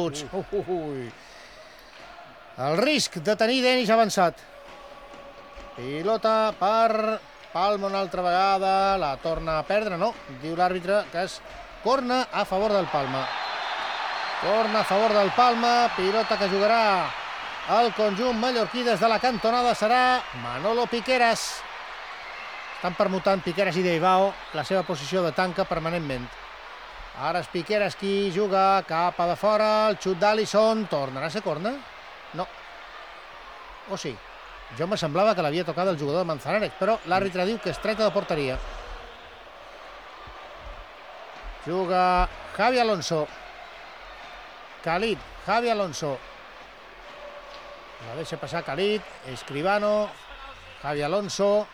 minuts. El risc de tenir Denis avançat. Pilota per Palma una altra vegada, la torna a perdre, no, diu l'àrbitre que és corna a favor del Palma. Corna a favor del Palma, pilota que jugarà el conjunt mallorquí des de la cantonada serà Manolo Piqueras. Estan permutant Piqueras i Deibao la seva posició de tanca permanentment. Ara és Piqueras qui juga cap a de fora, el xut d'Alisson, tornarà a ser corna? No. O sí? Jo me semblava que l'havia tocat el jugador de Manzanares, però l'àrbitre diu que és treta de porteria. Juga Javi Alonso. Khalid, Javi Alonso. La deixa passar Khalid, Escribano, Javi Alonso.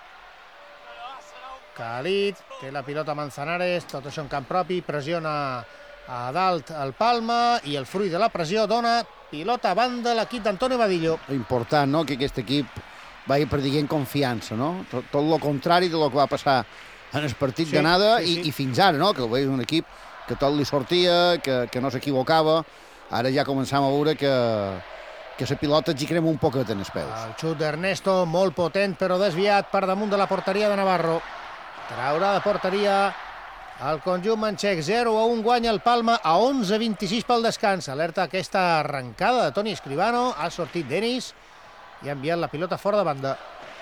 Khalid, té la pilota Manzanares, tot això en camp propi, pressiona a dalt el Palma i el fruit de la pressió dona pilota a banda l'equip d'Antonio Vadillo. Important, no?, que aquest equip vagi perdent confiança, no? Tot el contrari del que va passar en el partit d'anada i fins ara, no?, que és un equip que tot li sortia, que no s'equivocava. Ara ja començam a veure que la pilota ens hi crema un poquet en els peus. El xut d'Ernesto, molt potent, però desviat per damunt de la porteria de Navarro. Traurà de porteria el conjunt manxec. 0-1 guanya el Palma a 11-26 pel descans. Alerta aquesta arrencada de Toni Escribano. Ha sortit Denis i ha enviat la pilota fora de banda.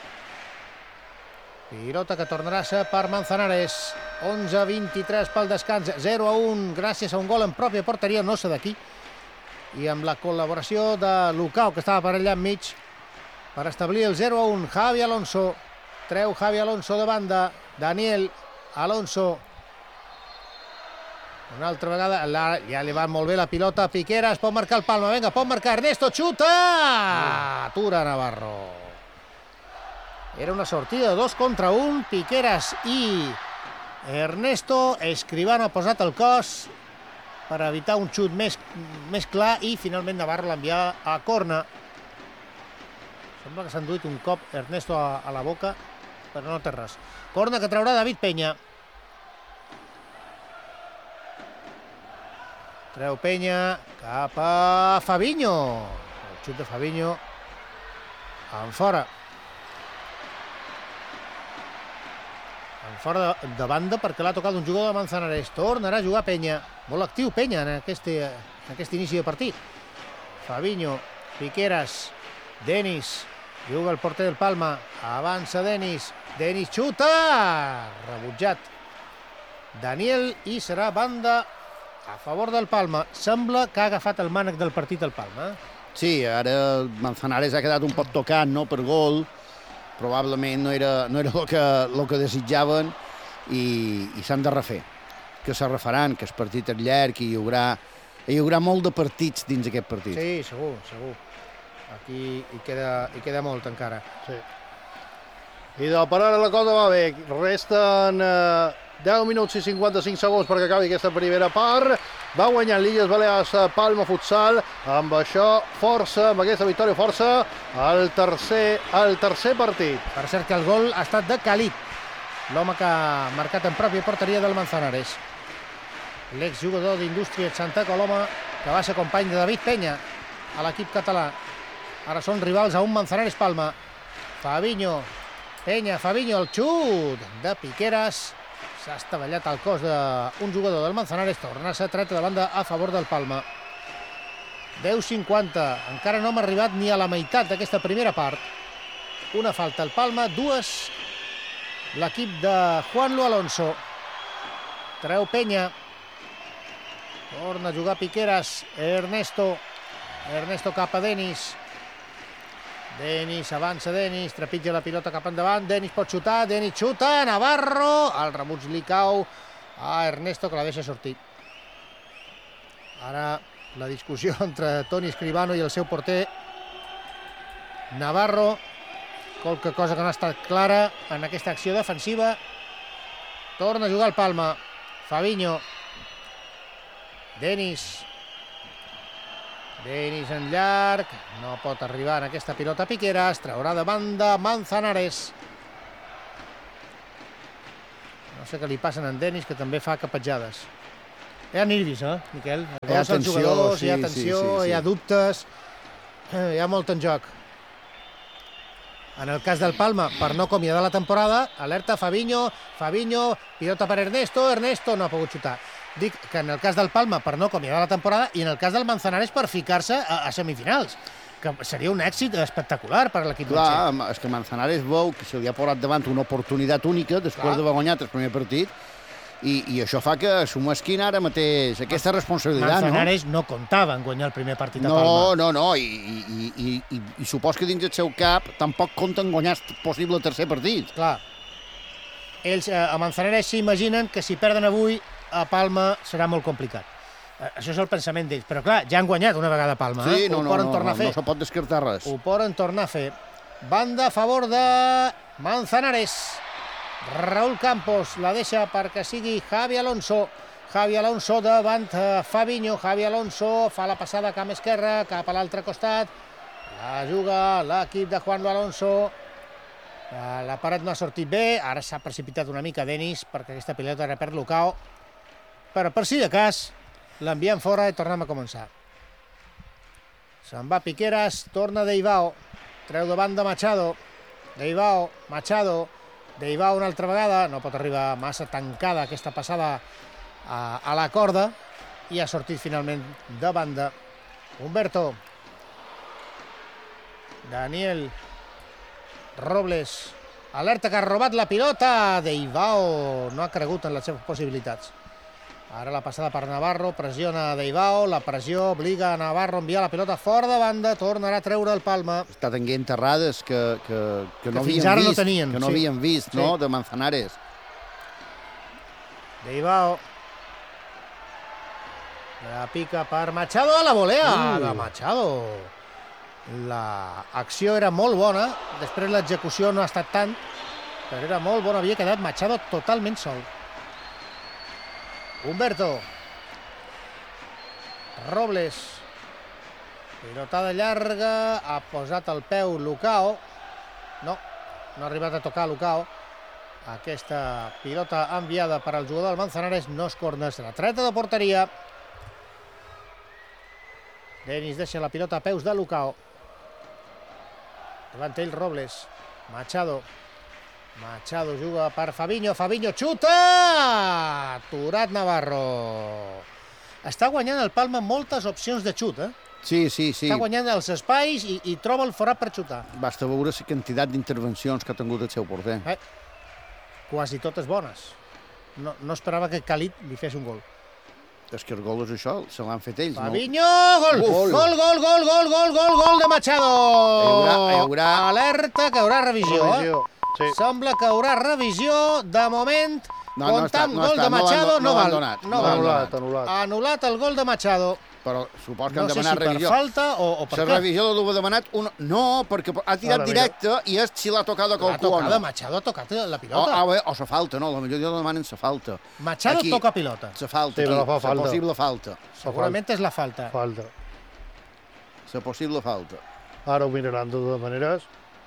Pilota que tornarà a ser per Manzanares. 11-23 pel descans. 0-1 gràcies a un gol en pròpia porteria, no sé d'aquí. I amb la col·laboració de Lucao, que estava per allà enmig, per establir el 0-1. Javi Alonso. Treu Javi Alonso de banda. Daniel Alonso. Una altra vegada, ja li va molt bé la pilota a Piqueras, pot marcar el Palma, vinga, pot marcar Ernesto, xuta! Atura Navarro. Era una sortida de 2 contra 1, Piqueras i Ernesto. Escribano ha posat el cos per evitar un xut més clar i finalment Navarro l'envia a corna. Sembla que s'ha enduit un cop Ernesto a la boca, però no té res. Corna que traurà David Peña. Treu Peña cap a Fabinho. El xut de Fabinho en fora. En fora de banda perquè l'ha tocat un jugador de Manzanares. Tornarà a jugar Peña. Molt actiu Peña en aquest inici de partit. Fabinho, Piqueras, Denis. Juga el porter del Palma. Avança Denis. Denis xuta. Rebutjat Daniel i serà banda a favor del Palma. Sembla que ha agafat el mànec del partit el Palma. Sí, ara Manzanares ha quedat un poc tocat, no?, per gol. Probablement no era el que desitjaven i s'han de refer. Que se refaran, que el partit és llarg i hi haurà molt de partits dins aquest partit. Sí, segur. Aquí hi queda molt encara. Sí. I per ara la cosa va bé. Resten 10 minuts i 55 segons perquè acabi aquesta primera part. Va guanyant l'Illes Balears Palma Futsal. Amb això, força, amb aquesta victòria, força al tercer partit. Per cert que el gol ha estat de Khalid, l'home que ha marcat en pròpia porteria del Manzanares. L'exjugador d'Indústria Santa Coloma, que va ser company de David Peña a l'equip català. Ara són rivals a un Manzanares Palma. Fabinho, Peña, Fabinho, el xut de Piqueras. S'ha estavellat al cos d'un jugador del Manzanares. Torna a ser treta de banda a favor del Palma. 10-50. Encara no hem arribat ni a la meitat d'aquesta primera part. Una falta al Palma, 2 l'equip de Juanlo Alonso. Treu Peña. Torna a jugar Piqueras. Ernesto cap a Denis. Denis, avança Denis, trepitja la pilota cap endavant, Denis pot xutar, Denis xuta, Navarro, el rebuig li cau a Ernesto, que la deixa sortir. Ara la discussió entre Toni Escribano i el seu porter Navarro, qualque cosa que no ha estat clara en aquesta acció defensiva. Torna a jugar el Palma, Fabinho, Denis en llarg, no pot arribar en aquesta pilota Piqueras, traurà de banda Manzanares. No sé què li passen a en Denis, que també fa capatjades. Hi ha nervis, Miquel? Hi ha tensió, jugadors, sí, hi ha tensió, sí. hi ha dubtes, hi ha molt en joc. En el cas del Palma, per no acomiadar la temporada, alerta Fabinho, pilota per Ernesto no ha pogut xutar. Dic que en el cas del Palma, per no acomiadar la temporada, i en el cas del Manzanares, per ficar-se a semifinals, que seria un èxit espectacular per a l'equip. Clar, és que Manzanares veu que se li ha posat davant una oportunitat única després d'haver guanyat el primer partit, i això fa que s'ho mesquin ara mateix aquesta responsabilitat, Manzanares no comptava en guanyar el primer partit a Palma. No, i supos que dins el seu cap tampoc compta en guanyar el possible tercer partit. Clar, ells a Manzanares s'imaginen que si perden avui a Palma serà molt complicat. Això és el pensament d'ells, però clar, ja han guanyat una vegada a Palma. Sí, Ho poden tornar a fer. No se pot descartar res. Ho poden tornar a fer. Banda a favor de Manzanares. Raúl Campos la deixa perquè sigui Javi Alonso. Javi Alonso davant Fabinho. Javi Alonso fa la passada camp esquerra cap a l'altre costat. La juga l'equip de Juan Alonso. La paret no ha sortit bé. Ara s'ha precipitat una mica Denis perquè aquesta pilota era per Lucao. Però per si de cas l'enviem fora i tornem a començar. Se'n va Piqueras, torna Deivao. Treu de banda Machado. Machado una altra vegada, no pot arribar massa tancada aquesta passada a la corda, i ha sortit finalment de banda Humberto. Daniel Robles, alerta que ha robat la pilota, Deivao no ha cregut en les seves possibilitats. Ara la passada per Navarro, pressiona Deivao, la pressió obliga a Navarro a enviar la pilota fora de banda, tornarà a treure el Palma. Està tenint errades que no fins ara havien no tenien, que no havien vist, no?, de Manzanares. Deivao. La pica per Machado, a la volea de Machado. L'acció era molt bona, després l'execució no ha estat tant, però era molt bona, havia quedat Machado totalment sol. Humberto. Robles. Pilotada llarga, ha posat el peu Lucao. No ha arribat a tocar Lucao. Aquesta pilota enviada per al jugador del Manzanares no es corna, serà treta de porteria. Denis deixa la pilota a peus de Lucao. Davant ell Robles. Machado juga per Fabinho xuta! Aturat Navarro. Està guanyant el Palma moltes opcions de xut, Sí. Està guanyant els espais i troba el forat per xutar. Basta veure la quantitat d'intervencions que ha tingut el seu porter. Quasi totes bones. No esperava que Khalid li fes un gol. És que el gol és això, se l'han fet ells, Fabinho, gol de Machado! Hi haurà... Alerta, que haurà revisió. Sí. Sembla que haurà revisió. De moment, comptant gol de Machado, no val. Anul·lat el gol de Machado. Però supos que han demanat demanat revisió. No sé si per falta o per què. La revisió l'ha demanat... No, perquè ha tirat directe i és si l'ha tocat a qualcú o no. Machado ha tocat la pilota. O la falta, no, la millor demanen la falta. Machado toca pilota. La falta, la possible falta. Segurament és la falta. La possible falta. Ara ho miraran de totes maneres.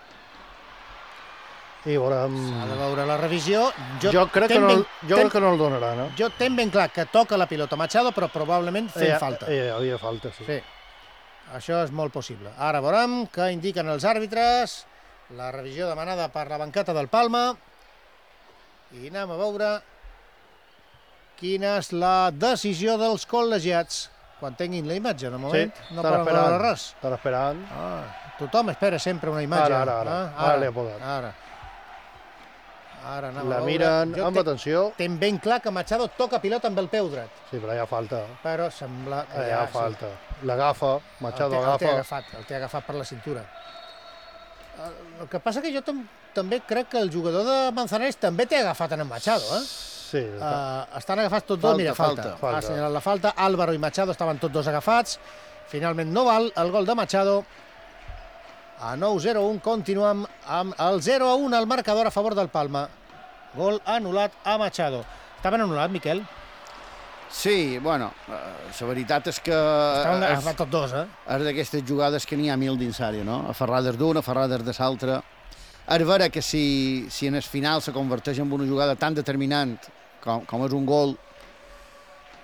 I veurem... S'ha de veure la revisió. Jo crec que no el donaran, no? Jo tenc ben clar que toca la pilota Machado, però probablement fent falta. Hi havia falta, sí. Això és molt possible. Ara veurem què indiquen els àrbitres. La revisió demanada per la banqueta del Palma. I anem a veure quina és la decisió dels col·legiats. Quan tinguin la imatge, de moment, no poden veure res. Estan esperant. Tothom espera sempre una imatge. Ara l'he posat. Ara la miren amb atenció. Tenc ben clar que Machado toca pilota amb el peu dret. Sí, però hi ha falta. Però sembla que hi ha falta. L'agafa, Machado agafa. El té agafat per la cintura. El que passa que jo també crec que el jugador de Manzanares també té agafat en Machado, Sí. Estan agafats tots dos, mira, falta. Ha assenyalat la falta, Álvaro i Machado estaven tots dos agafats. Finalment no val el gol de Machado. A 9-0-1 continuem amb el 0-1 al marcador a favor del Palma. Gol anul·lat a Machado. Estaven anul·lat, Miquel? Sí, bueno, la veritat és que... Estaven agafats tots dos, És d'aquestes jugades que n'hi ha mil dins l'àrea, no? Aferrades d'una, aferrades de l'altra. És vera que si en el final se converteix en una jugada tan determinant com és un gol,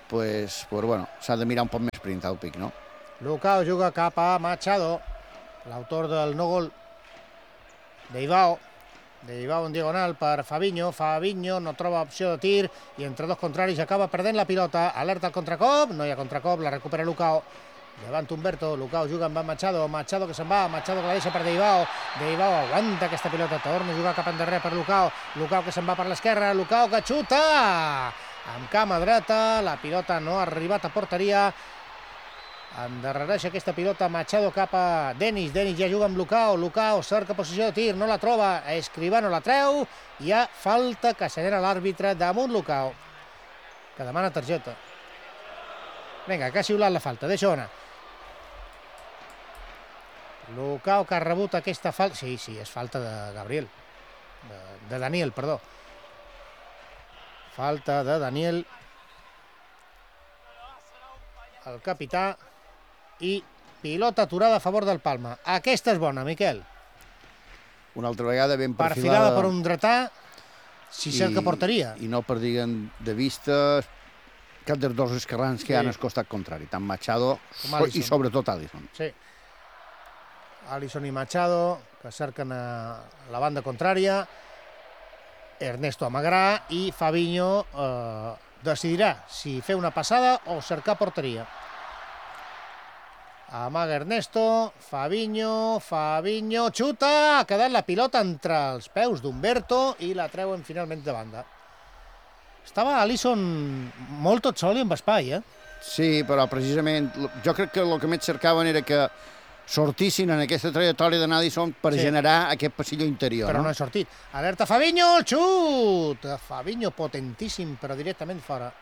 pues, bueno, s'ha de mirar un poc més print al pic, no? Lucao juga cap a Machado, l'autor del no gol d'Ivao. D'Ivao en diagonal per Fabinho. Fabinho no troba opció de tir i entre dos contraris acaba perdent la pilota. Alerta al contracop, no hi ha contracop, la recupera Lucao. Davant Humberto, Lucao juga amb Machado, Machado que se'n va, Machado que la deixa per D'Ivao. D'Ivao aguanta aquesta pilota, torna a jugar cap endarrere per Lucao. Lucao que se'n va per l'esquerra, Lucao que xuta! Amb cama dreta, la pilota no ha arribat a porteria. Endarrereix aquesta pilota Machado cap a Denis. Denis ja juga amb Lucao. Lucao cerca posició de tir, no la troba. Escribano la treu. Hi ha falta que assenyala l'àrbitre damunt Lucao, que demana targeta. Vinga, que ha xiulat la falta. Deixa-ho anar. Lucao que ha rebut aquesta falta. Sí, és falta de Gabriel. De Daniel, perdó. Falta de Daniel. El capità. I pilota aturada a favor del Palma. Aquesta és bona, Miquel. Una altra vegada ben perfilada per un dretà, si cerca porteria. I no perdien de vista cap dels dos esquerrans que han al costat contrari, tant Machado i sobretot Alisson. Sí. Alisson i Machado, que cerquen a la banda contrària. Ernesto amagarà i Fabinho decidirà si fer una passada o cercar porteria. Amaga Ernesto, Fabinho, xuta! Ha quedat la pilota entre els peus d'Humberto i la treuen finalment de banda. Estava Alisson molt tot sol i amb espai, eh? Sí, però precisament jo crec que el que més cercaven era que sortissin en aquesta trajectòria d'Alisson per generar aquest passillo interior. Però no ha sortit. Alerta Fabinho, el xut! Fabinho potentíssim, però directament fora.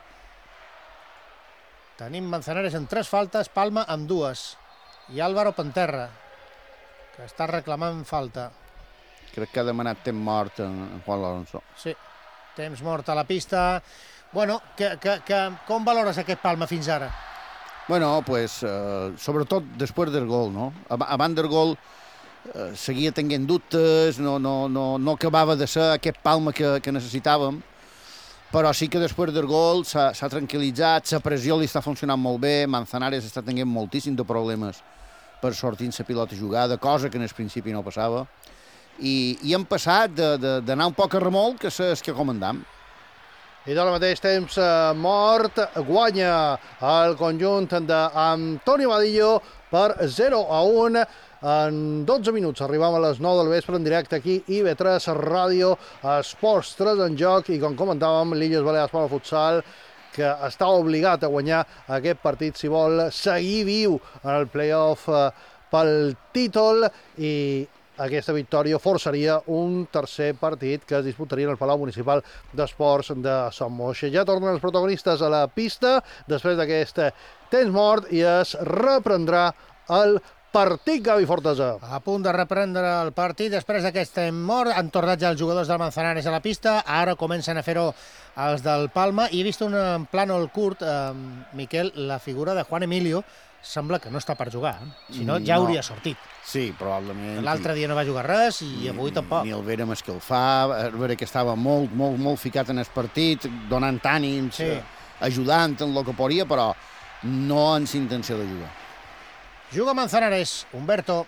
Tenim Manzanares en 3 faltes, Palma amb 2. I Álvaro Panterra, que està reclamant falta. Crec que ha demanat temps mort en Juan Alonso. Sí, temps mort a la pista. Bueno, com valores aquest Palma fins ara? Bueno, pues, sobretot després del gol, no? Abans del gol seguia tenint dubtes, no acabava de ser aquest Palma que necessitàvem, però sí que després del gol s'ha tranquil·litzat, la pressió li està funcionant molt bé, Manzanares està tenint moltíssim de problemes per sortir la pilota jugada, cosa que en el principi no passava, i hem passat d'anar un poc a remolc que és que comandam. I al mateix temps mort guanya el conjunt d'Antoni Vadillo per 0-1. En 12 minuts arribam a les 9 del vespre en directe aquí, IB3 Ràdio, Esports 3 en joc, i com comentàvem, l'Illes Balears Palma Futsal, que està obligat a guanyar aquest partit si vol seguir viu en el play-off pel títol, i aquesta victòria forçaria un tercer partit que es disputaria en el Palau Municipal d'Esports de Son Moix. Ja tornen els protagonistes a la pista després d'aquest temps mort i es reprendrà el partit, Gavi Fortesa. A punt de reprendre el partit després d'aquest temps mort. Han tornat ja els jugadors del Manzanares a la pista. Ara comencen a fer-ho els del Palma. I he vist un plànol curt, Miquel, la figura de Juan Emilio sembla que no està per jugar. Si no, ja hauria sortit. Sí, probablement. L'altre dia no va jugar res i avui tampoc. Ni el vèrem escalfar, el veure que estava molt ficat en el partit, donant ànims, ajudant en el que podia, però no amb intenció de jugar. Juga Manzanares, Humberto.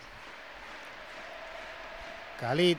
Khalid.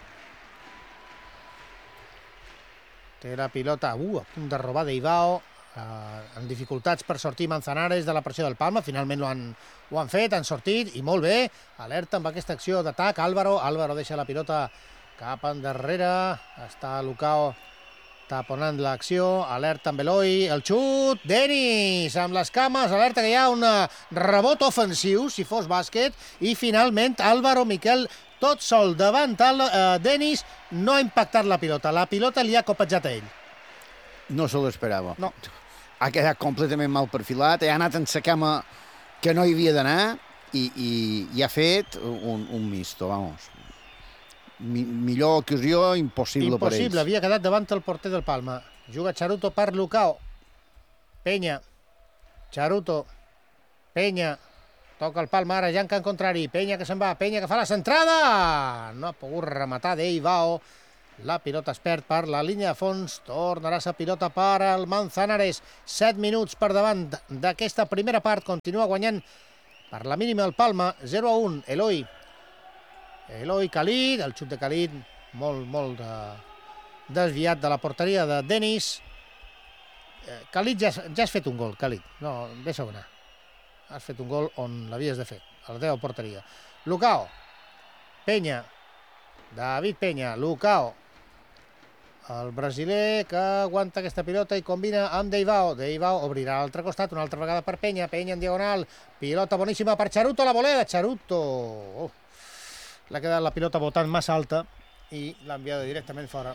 Té la pilota, a punt de robar d'Ivao. En dificultats per sortir Manzanares de la pressió del Palma. Finalment ho han fet, han sortit, i molt bé. Alerta amb aquesta acció d'atac. Álvaro deixa la pilota cap endarrere. Està Lucao taponant l'acció. Alerta amb Eloi. El xut. Denis amb les cames. Alerta que hi ha un rebot ofensiu, si fos bàsquet. I finalment Álvaro, Miquel, tot sol davant Denis, no ha impactat la pilota. La pilota li ha copejat a ell. No se l'esperava. No. Ha quedat completament mal perfilat, ha anat en la cama que no hi havia d'anar i ha fet un misto, vamos. Millor ocasió impossible per ells. Impossible, havia quedat davant el porter del Palma. Juga Charuto per Lucao. Penya. Charuto. Penya. Toca el Palma ara, Janca en contrari. Penya que se'n va, Penya que fa la centrada. No ha pogut rematar d'Ivao. La pilota es perd per la línia de fons. Tornarà la pilota per al Manzanares. 7 minuts per davant d'aquesta primera part. Continua guanyant per la mínima el Palma. 0-1. Eloi Khalid. El xut de Khalid molt desviat de la porteria de Denis. Khalid, ja has fet un gol, Khalid. No, deixa-ho anar. Has fet un gol on l'havies de fer, a la teva porteria. Lucao. Penya. David Penya. Lucao. El brasiler que aguanta aquesta pilota i combina amb Deivao. Deivao obrirà a l'altre costat, una altra vegada per Penya. Penya en diagonal. Pilota boníssima per Charuto. La volea de Charuto. L'ha quedat la pilota botant massa alta i l'ha enviada directament fora.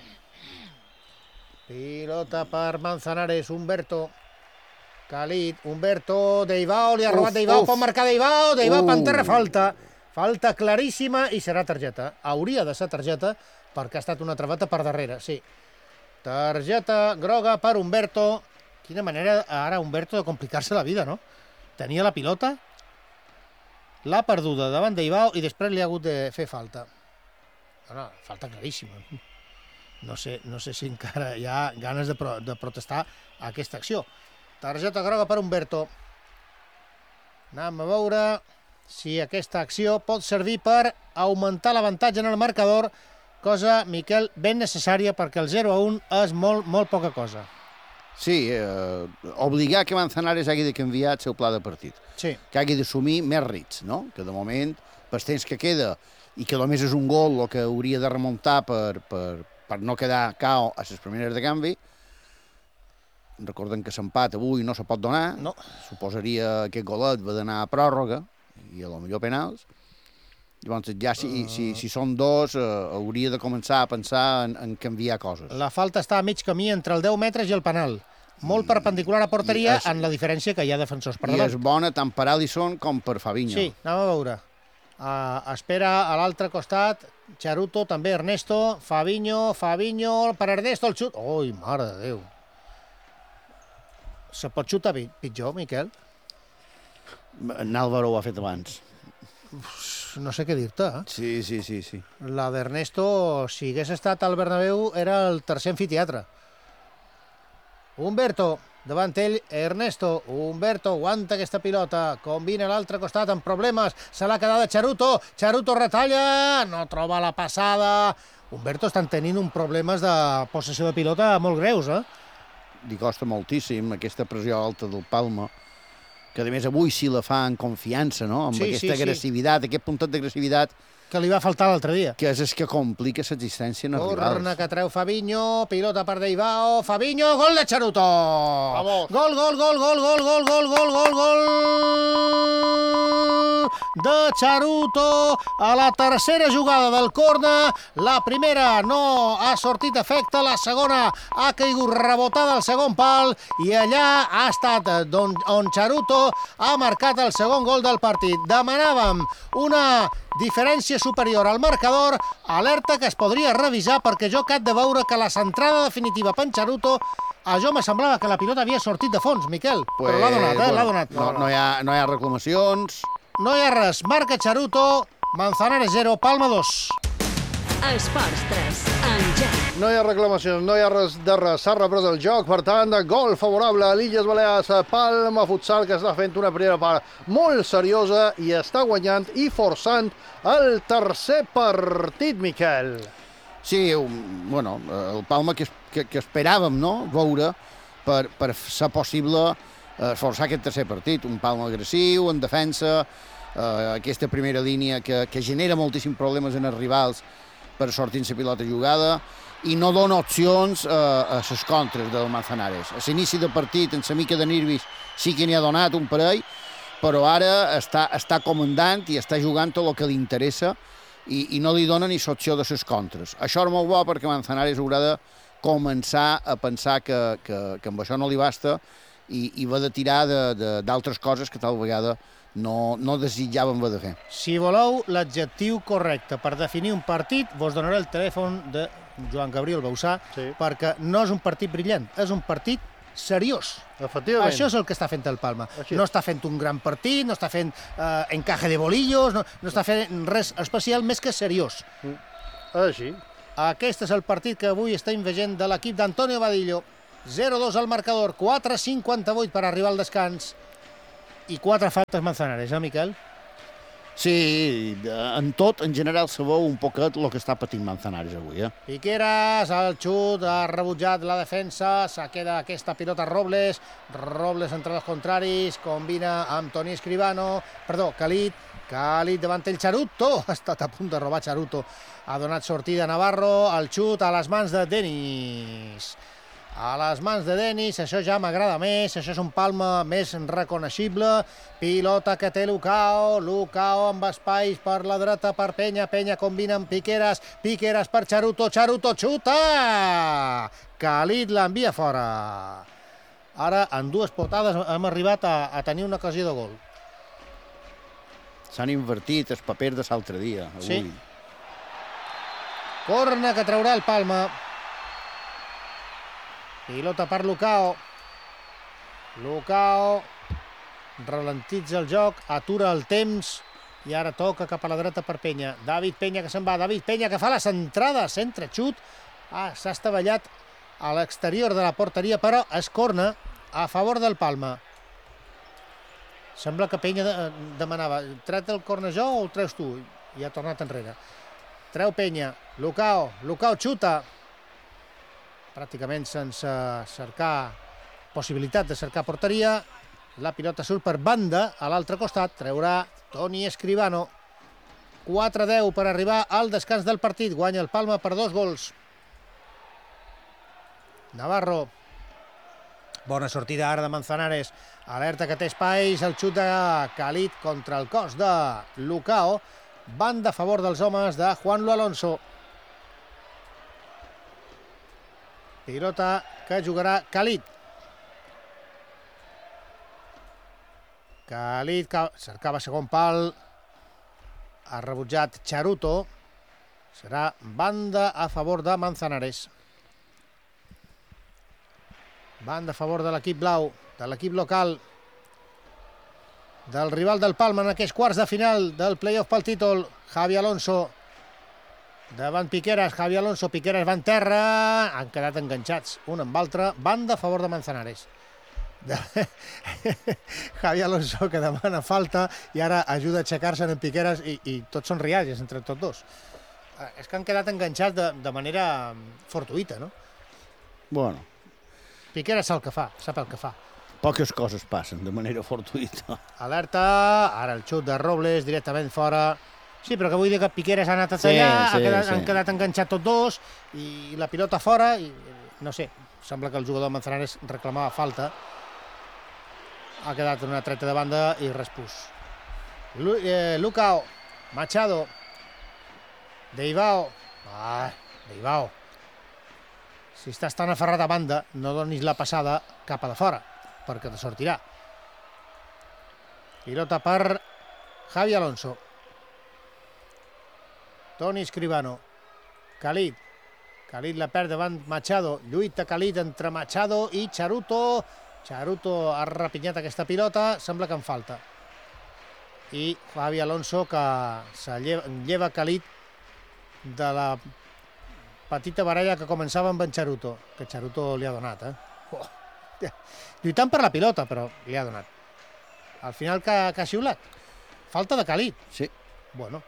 Pilota per Manzanares. Humberto. Khalid. Humberto. Deivao. Li ha robat Deivao. Pot marcar Deivao. Deivao per terra. Falta. Falta claríssima i serà targeta. Hauria de ser targeta perquè ha estat una travata per darrere, sí. Targeta groga per Humberto. Quina manera ara Humberto de complicar-se la vida, no? Tenia la pilota, l'ha perduda davant d'Ivao i després li ha hagut de fer falta. No, falta claríssima. No sé si encara hi ha ganes de protestar a aquesta acció. Targeta groga per Humberto. Anem a veure si aquesta acció pot servir per augmentar l'avantatge en el marcador, cosa, Miquel, ben necessària perquè el 0-1 és molt poca cosa. Sí, obligar que Manzanares hagi de canviar el seu pla de partit. Sí. Que hagi d'assumir més rits, no? Que de moment, pel temps que queda, i que només és un gol el que hauria de remuntar per no quedar cao a les primeres de canvi. Recordem que l'empat avui no se pot donar. No. Suposaria que aquest golet va d'anar a pròrroga i a lo millor penals. Llavors, ja si són dos, hauria de començar a pensar en canviar coses. La falta està a mig camí entre el 10 metres i el penal. Molt perpendicular a porteria, en la diferència que hi ha defensors per davant. I és bona tant per Alisson com per Fabinho. Sí, anem a veure. Espera a l'altre costat, Charuto, també Ernesto, Fabinho per Ernesto, el xut. Ui, mare de Déu. Se pot xutar pitjor, Miquel? N'Àlvaro ho ha fet abans. No sé què dir-te, eh? Sí. La d'Ernesto, si hagués estat al Bernabéu, era el tercer amfiteatre. Humberto, davant ell, Ernesto. Humberto aguanta aquesta pilota, combina a l'altre costat amb problemes, se l'ha quedat a Charuto. Charuto retalla, no troba la passada. Humberto estan tenint uns problemes de possessió de pilota molt greus, eh? Li costa moltíssim aquesta pressió alta del Palma, que a més avui sí la fa en confiança, no? Amb aquesta agressivitat, aquest puntet d'agressivitat que li va faltar l'altre dia. Que és el que complica l'existència en els rivals. Torna que treu Fabinho, pilota per Deivao, Fabinho, gol de Charuto! Vamos! Gol de Charuto a la tercera jugada del córner. La primera no ha sortit efecte, la segona ha caigut rebotada al segon pal i allà ha estat on Charuto ha marcat el segon gol del partit. Demanàvem una diferència superior al marcador, alerta que es podria revisar perquè jo cap de veure que la centrada definitiva per Charuto, a jo me semblava que la pilota havia sortit de fons, Miquel, però l'ha donat, l'ha donat. No hi ha reclamacions. No hi ha res, marca Charuto, Manzanares 0, Palma 2. Esports 3, Engany. No hi ha reclamacions, no hi ha res de res. S'ha reprès el joc, per tant, gol favorable a l'Illes Balears. Palma Futsal, que està fent una primera part molt seriosa i està guanyant i forçant el tercer partit, Miquel. Sí, bueno, el Palma que esperàvem, no?, veure per ser possible forçar aquest tercer partit. Un Palma agressiu, en defensa, aquesta primera línia que genera moltíssims problemes en els rivals per sortir en la pilota jugada i no dona opcions a les contres del Manzanares. A l'inici del partit, en la mica de nervis, sí que n'hi ha donat un parell, però ara està comandant i està jugant tot el que li interessa i no li dona ni l'opció de les contres. Això és molt bo perquè Manzanares haurà de començar a pensar que amb això no li basta i va de tirar d'altres coses que tal vegada no desitjàvem haver de fer. Si voleu l'adjectiu correcte per definir un partit, vos donaré el telèfon de Joan Gabriel Bausà, perquè no és un partit brillant, és un partit seriós. Efectivament. Això és el que està fent el Palma. No està fent un gran partit, no està fent encaje de bolillos, no està fent res especial més que seriós. Així. Aquest és el partit que avui estem veient de l'equip d'Antonio Vadillo. 0-2 al marcador, 4:58 per arribar al descans i 4 faltes Manzanares, Miquel? Sí, en tot, en general, se veu un poquet el que està patint Manzanares avui. Piqueras, el xut, ha rebutjat la defensa, se queda aquesta pilota Robles entre els contraris, combina amb Toni Escribano, Khalid davant el Charuto, ha estat a punt de robar Charuto, ha donat sortida a Navarro, el xut a les mans de Denis. A les mans de Denis, això ja m'agrada més, això és un Palma més reconeixible, pilota que té Lucao amb espais per la dreta per Peña combina amb Piqueras per Charuto xuta! Khalid l'envia fora. Ara, en 2 potades, hem arribat a tenir una ocasió de gol. S'han invertit els papers de l'altre dia, avui. Sí. Corna que traurà el Palma. Pilota per Lucao ralentitza el joc, atura el temps i ara toca cap a la dreta per Peña. David Peña que se'n va, David Peña que fa la centrada, centre, xut. S'ha estavellat a l'exterior de la porteria, però es corna a favor del Palma. Sembla que Peña demanava, tret el corna jo o el treus tu? I ha tornat enrere. Treu Peña, Lucao xuta, pràcticament sense cercar possibilitat de cercar porteria. La pilota surt per banda, a l'altre costat treurà Toni Escribano. 4-10 per arribar al descans del partit. Guanya el Palma per 2 gols. Navarro. Bona sortida ara de Manzanares. Alerta que té espais, el xut de Khalid contra el cos de Lucao. Banda a favor dels homes de Juanlo Alonso. Pilota que jugarà Khalid. Khalid que cercava segon pal. Ha rebutjat Charuto. Serà banda a favor de Manzanares. Banda a favor de l'equip blau, de l'equip local, del rival del Palma en aquests quarts de final del play-off pel títol. Javi Alonso davant Piqueras, Piqueras va en terra, han quedat enganxats un amb l'altre, banda a favor de Manzanares. Javi Alonso que demana falta i ara ajuda a aixecar-se en Piqueras i tots són rialles entre tots dos. És que han quedat enganxats de manera fortuïta, no? Bueno. Piqueras sap el que fa. Poques coses passen de manera fortuïta. Alerta, ara el xut de Robles directament fora. Sí, però que vull dir que Piqueras ha anat a tallar, han quedat enganxats tots dos i la pilota fora i no sé, sembla que el jugador Manzanares reclamava falta. Ha quedat una treta de banda i respús. Lucao, Machado, Deivao. Deivao. Si estàs tan aferrat a banda, no donis la passada cap a de fora, perquè te sortirà. Pilota per Javi Alonso. Toni Escribano. Khalid la perd davant Machado. Lluita Khalid entre Machado i Charuto. Charuto ha rapinyat aquesta pilota, sembla que en falta. I Javi Alonso que se lleva Khalid de la petita baralla que començava amb en Charuto, que Charuto li ha donat, lluitant per la pilota, però li ha donat. Al final que ha xiulat. Falta de Khalid. Sí. Bueno.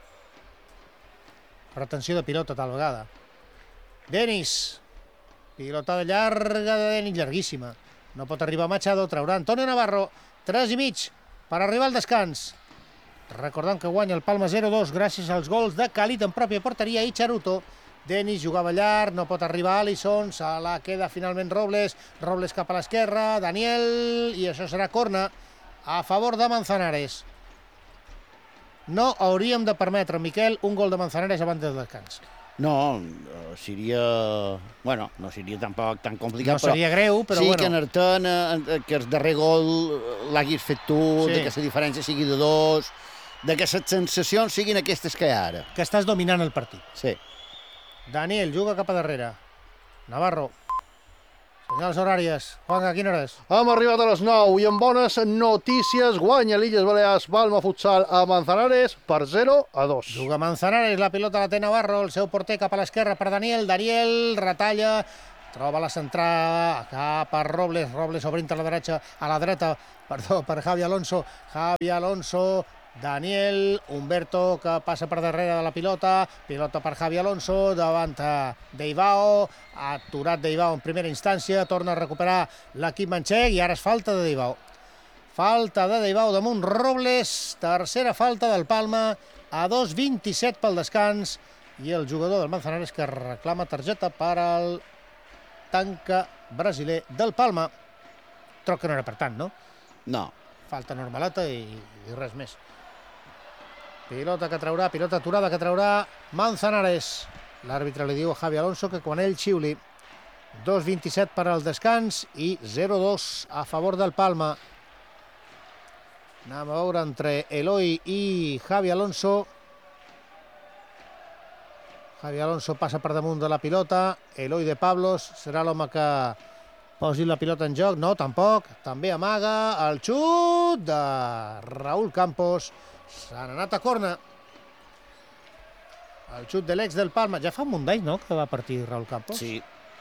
Retenció de pilota tal vegada. Denis. Pilotada llarga de Denis, llarguíssima. No pot arribar Machado, traurà Antonio Navarro. 3,5 per arribar al descans. Recordant que guanya el Palma 0-2 gràcies als gols de Khalid en pròpia porteria i Charuto. Denis jugava llarg, no pot arribar Alisson, se la queda finalment Robles cap a l'esquerra, Daniel, i això serà corna a favor de Manzanares. No hauríem de permetre, Miquel, un gol de Manzanares abans del descans. No, seria... Bueno, no seria tampoc tan complicat, no seria greu, però sí, bueno. Sí, que el darrer gol l'haguis fet tu, sí. Que la diferència sigui de 2, que les sensacions siguin aquestes que hi ha ara. Que estàs dominant el partit. Sí. Daniel juga cap a darrere. Navarro. Senyals horàries. Juan, a quina hora és? Hem arribat a les 9 i amb bones notícies guanya l'Illes Balears Palma Futsal a Manzanares per 0-2. Juga Manzanares, la pilota la té Navarro, el seu porter cap a l'esquerra per Daniel. Daniel retalla, troba la centrada cap a Robles. Robles obrint a la dreta, per Javi Alonso. Javi Alonso, Daniel, Humberto, que passa per darrere de la pilota per Javi Alonso, davant Deibao, aturat Deibao en primera instància, torna a recuperar l'equip manxec i ara és falta de Deibao. Falta de Deibao damunt Robles, tercera falta del Palma, a 2:27 pel descans, i el jugador del Manzanares que reclama targeta per al tanca brasiler del Palma. Troc que no era per tant, no? No. Falta normaleta i res més. Pilota que traurà, pilota aturada que traurà Manzanares. L'àrbitre li diu a Javi Alonso que quan ell xiuli. 2:27 per al descans i 0-2 a favor del Palma. Anem a veure entre Eloi i Javi Alonso. Javi Alonso passa per damunt de la pilota. Eloi de Pablos serà l'home que posi la pilota en joc. No, tampoc. També amaga el xut de Raúl Campos. S'han anat a corna. El xut de l'ex del Palma. Ja fa un munt d'anys, no?, que va partir Raúl Campos. Sí.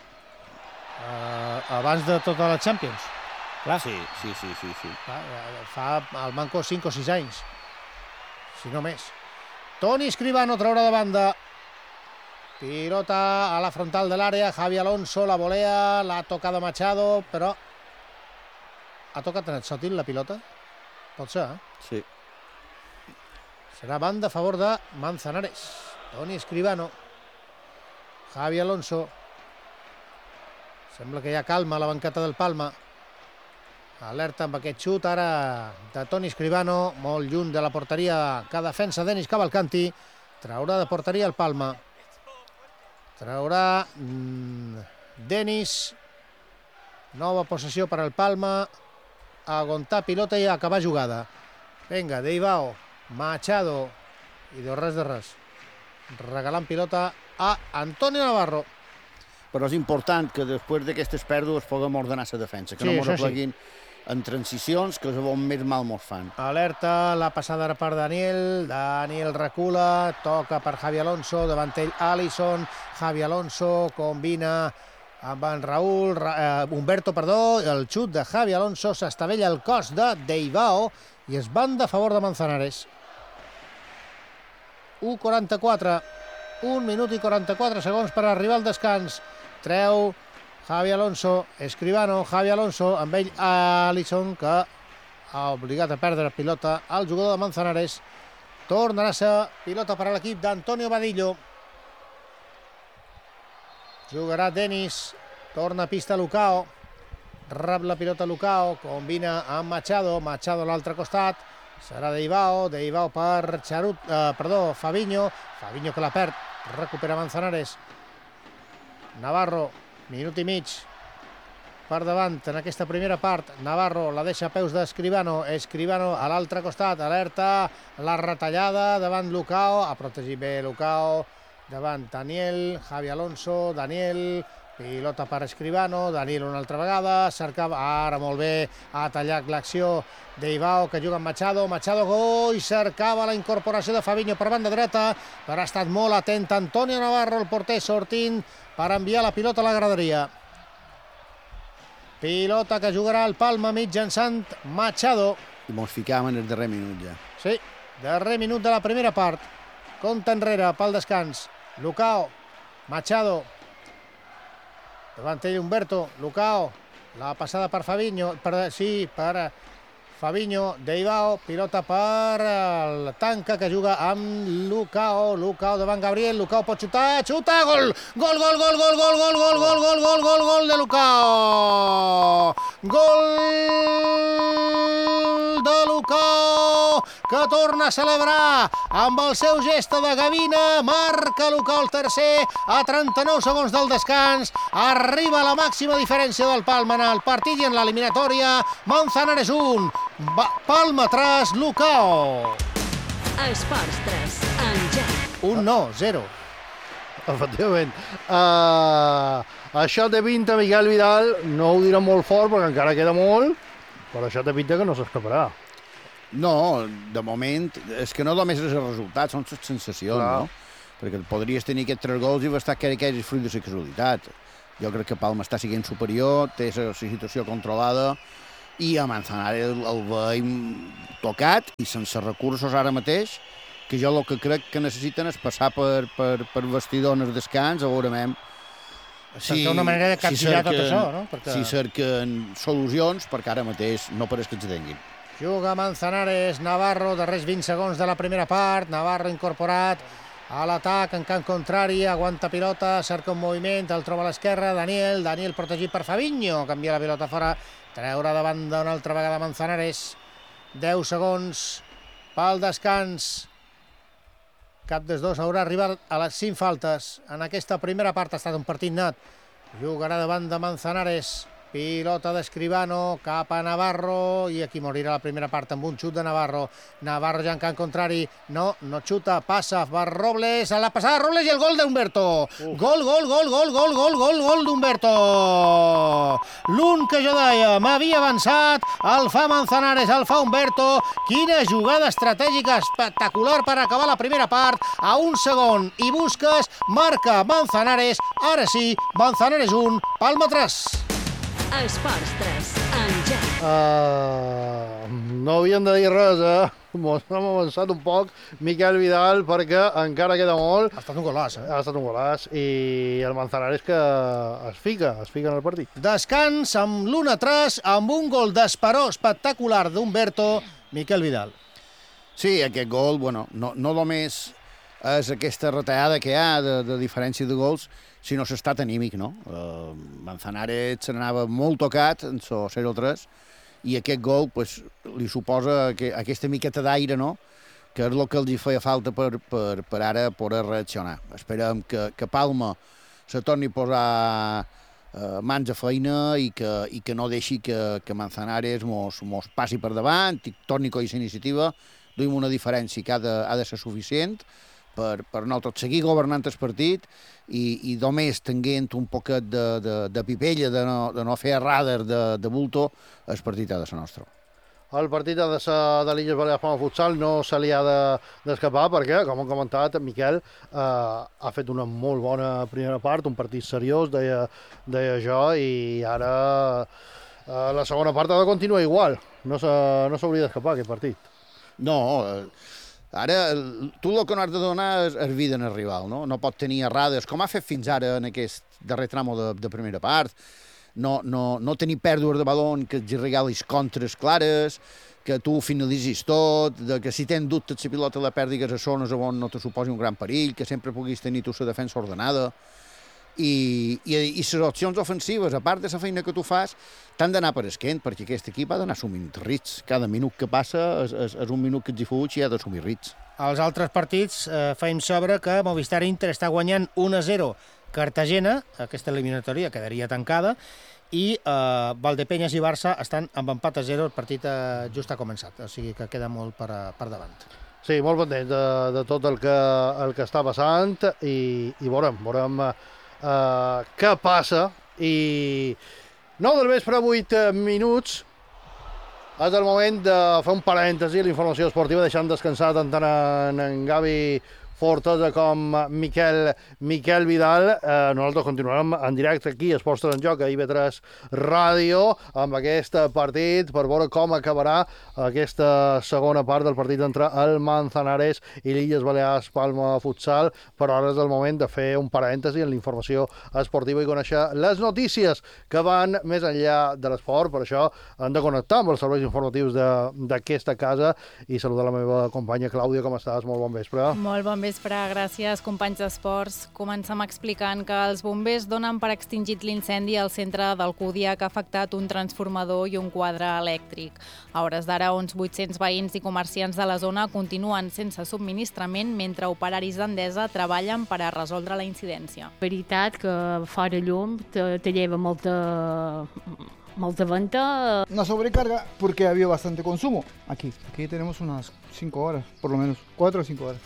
Abans de tota la Champions. Clar. Sí. Clar, fa al manco 5 o 6 anys. Si no més. Toni Escribano traurà de banda. Pilota a la frontal de l'àrea. Javi Alonso la volea. L'ha tocada Machado, però ha tocat en el Sotil la pilota? Pot ser, eh? Sí. Serà banda a favor de Manzanares. Toni Escribano. Javi Alonso. Sembla que hi ha calma a la banqueta del Palma. Alerta amb aquest xut ara de Toni Escribano, molt lluny de la porteria que defensa Denis Cavalcanti. Traurà de porteria el Palma. Traurà Denis. Nova possessió per al Palma. Aguantar pilota i acabar jugada. Vinga, Deibao, Machado i de res. Regalant pilota a Antonio Navarro. Però és important que després d'aquestes pèrdues puguem ordenar la defensa, que no ens apleguin en transicions, que és on més mal mos fan. Alerta, la passada era per Daniel. Daniel recula, toca per Javi Alonso, davant ell Alisson. Javi Alonso combina amb en Raúl, Humberto, el xut de Javi Alonso s'estavella el cos de Deibao i es banda a favor de Manzanares. 1:44, 1 minut i 44 segons per arribar al descans. Treu Javi Alonso, Escribano, Javi Alonso, amb ell Alisson, que ha obligat a perdre pilota al jugador de Manzanares. Tornarà a ser pilota per a l'equip d'Antonio Badillo. Jugarà Denis, torna a pista Lucao, rep la pilota Lucao, combina amb Machado, Machado a l'altre costat, serà Deibao per Fabinho que la perd, recupera Manzanares. Navarro, minut i mig per davant en aquesta primera part. Navarro la deixa a peus d'Escribano. Escribano a l'altre costat, alerta, la retallada davant Lucao, ha protegit bé Lucao, davant Daniel, Javi Alonso, Daniel, pilota per Escribano, Daniel una altra vegada, cercava, ara molt bé, ha tallat l'acció Deibao, que juga amb Machado, i cercava la incorporació de Fabinho per banda dreta, però ha estat molt atent Antonio Navarro, el porter, sortint per enviar la pilota a la graderia. Pilota que jugarà el Palma mitjançant Machado. I mos ficàvem en el darrer minut ja. Sí, darrer minut de la primera part. Compte enrere pel descans. Lucao, Machado, davant ell Humberto, Lucao, la passada per Fabinho, per Fabinho, Deibao, pilota per el tanca que juga amb Lucao davant Gabriel, Lucao pot xutar, gol de Lucao! Gol de Lucao, que torna a celebrar amb el seu gest de gavina, marca Lucao el tercer a 39 segons del descans, arriba a la màxima diferència del Palma en el partit i en l'eliminatòria. Manzanares 1, Palma 3, Lucao. Esports 3, en joc. 1 no, 0. efectivament. Això té pinta, Miquel Vidal, no ho dirà molt fort perquè encara queda molt, però això té pinta que no s'escaparà. No, de moment, és que no només és el resultat, són les sensacions, no? Perquè podries tenir aquests 3 gols i va estar que és fruit de la casualitat. Jo crec que Palma està sent superior, té la situació controlada, i a Manzanares el veiem tocat i sense recursos ara mateix, que jo el que crec que necessiten és passar per vestidor en el descans, a veure cercar una manera de capgirar tot això, no? Si cerquen solucions, perquè ara mateix no pareix que ens tinguin. Juga Manzanares, Navarro, darrers 20 segons de la primera part, Navarro incorporat a l'atac en camp contrari, aguanta pilota, cerca un moviment, el troba a l'esquerra, Daniel protegit per Fabinho, canvia la pilota fora, treure de banda una altra vegada Manzanares, 10 segons pel descans, cap dels dos haurà arribat a les 5 faltes, en aquesta primera part ha estat un partit net, jugarà davant de Manzanares, pilota d'Escribano cap a Navarro i aquí morirà la primera part amb un xut de Navarro ja en camp contrari, no xuta, passa per Robles, a la passada Robles i el gol d'Humberto, gol d'Humberto, l'un que jo deia m'havia avançat, el fa Manzanares, el fa Humberto, quina jugada estratègica espectacular per acabar la primera part, a un segon i Busquets, marca Manzanares, ara sí, Manzanares 1, Palma 3. Esports 3, amb Jan. No havíem de dir res, Mos hem avançat un poc, Miquel Vidal, perquè encara queda molt. Ha estat un golaç, Ha estat un golaç, i el Manzanares que es fica en el partit. Descans amb l'1-3, amb un gol d'esperó espectacular d'Humberto, Miquel Vidal. Sí, aquest gol, bueno, no només és aquesta retallada que hi ha de diferència de gols, sinó l'estat anímic, no? Manzanares se n'anava molt tocat en el 0-3 i aquest gol pues, li suposa aquesta miqueta d'aire, no? Que és el que els feia falta per ara poder reaccionar. Esperem que Palma se torni a posar mans a feina i que no deixi que Manzanares mos passi per davant i torni a aquesta iniciativa, duim una diferència que ha de ser suficient per nosaltres seguir governant el partit i només tenint un poquet de pipella, de no fer errades de bulto, el partit ha de ser nostre. El partit ha de ser de l'Illes Balears Palma Futsal, no se li ha d'escapar perquè, com hem comentat, Miquel ha fet una molt bona primera part, un partit seriós, deia jo, i ara la segona part ha de continuar igual. No s'hauria d'escapar aquest partit. No, ara tu el que no has de donar és vida al rival, no? No pot tenir errades, com ha fet fins ara en aquest darrer tramo de primera part, no tenir pèrdues de balon, que et regalis contres clares, que tu finalitzis tot, que si tens dubtes la pilota la pèrdues a zones on no te suposi un gran perill, que sempre puguis tenir tu la defensa ordenada. I les opcions ofensives, a part de la feina que tu fas, t'han d'anar per esquent, perquè aquest equip ha d'anar assumint rits. Cada minut que passa és un minut que ets fuig i ha d'assumir rits. Als altres partits feim saber que Movistar Inter està guanyant 1-0 Cartagena, aquesta eliminatòria quedaria tancada, i Valdepeñas i Barça estan amb empat a 0, el partit just ha començat, o sigui que queda molt per davant. Sí, molt pendent de tot el que està passant i veurem què passa. I 9 del vespre, 8 minuts, és el moment de fer un parèntesi a la informació esportiva, deixant descansar tant en Gavi Fortosa com Miquel Vidal. Nosaltres continuarem en directe aquí a Esports 3 en Joc, a IB3 Ràdio, amb aquest partit, per veure com acabarà aquesta segona part del partit entre el Manzanares i l'Illes Balears Palma Futsal. Però ara és el moment de fer un parèntesi en la informació esportiva i conèixer les notícies que van més enllà de l'esport. Per això hem de connectar amb els serveis informatius d'aquesta casa i saludar la meva companya Clàudia. Com estàs? Molt bon vespre. Molt bon vespre, gràcies, companys d'esports. Comencem explicant que els bombers donen per extingit l'incendi al centre d'Alcúdia que ha afectat un transformador i un quadre elèctric. A hores d'ara, uns 800 veïns i comerciants de la zona continuen sense subministrament mentre operaris d'Endesa treballen per a resoldre la incidència. Veritat que fora llum te lleva molta venta. Una sobrecarga porque había bastante consumo aquí. Aquí tenemos unas 5 horas, por lo menos, 4 o 5 horas.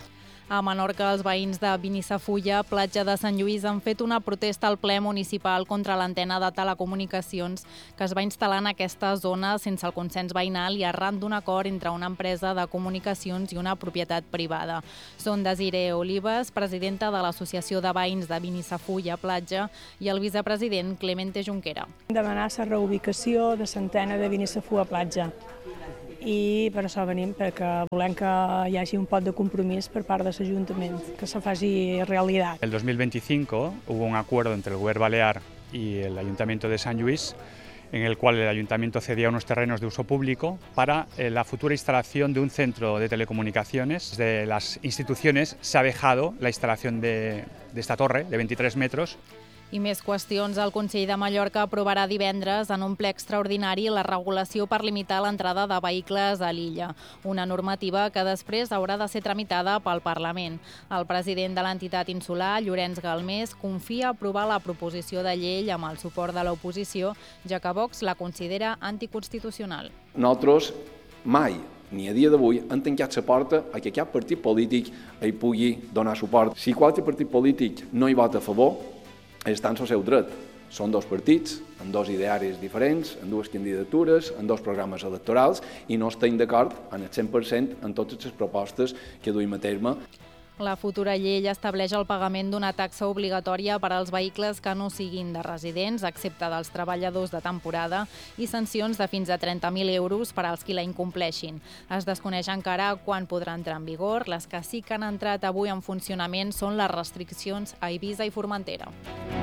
A Menorca, els veïns de Binissafulla, platja de Sant Lluís, han fet una protesta al ple municipal contra l'antena de telecomunicacions que es va instal·lar en aquesta zona sense el consens veïnal i arran d'un acord entre una empresa de comunicacions i una propietat privada. Són Desiree Olives, presidenta de l'Associació de Veïns de Binissafulla Platja, i el vicepresident Clemente Junquera. Demanar la reubicació de l'antena de Binissafulla Platja. I per això venim, perquè volem que hi hagi un pot de compromís per part de l'Ajuntament, que se faci realitat. En el 2025 hubo un acuerdo entre el Gobierno Balear y el Ayuntamiento de San Luis, en el cual el Ayuntamiento cedía unos terrenos de uso público para la futura instalación de un centro de telecomunicaciones. De las instituciones se ha dejado la instalación de esta torre de 23 metros. I més qüestions. El Consell de Mallorca aprovarà divendres en un ple extraordinari la regulació per limitar l'entrada de vehicles a l'illa, una normativa que després haurà de ser tramitada pel Parlament. El president de l'entitat insular, Llorenç Galmés, confia aprovar la proposició de llei amb el suport de l'oposició, ja que Vox la considera anticonstitucional. Nosaltres mai, ni a dia d'avui, han tancat la porta a que cap partit polític hi pugui donar suport. Si qualsevol partit polític no hi vota a favor, està en el seu dret. Són dos partits, amb dos idearis diferents, amb dues candidatures, amb dos programes electorals, i no estem d'acord en el 100% en totes les propostes que duim a terme. La futura llei estableix el pagament d'una taxa obligatòria per als vehicles que no siguin de residents, excepte dels treballadors de temporada, i sancions de fins a 30.000 euros per als qui la incompleixin. Es desconeix encara quan podrà entrar en vigor. Les que sí que han entrat avui en funcionament són les restriccions a Eivissa i Formentera.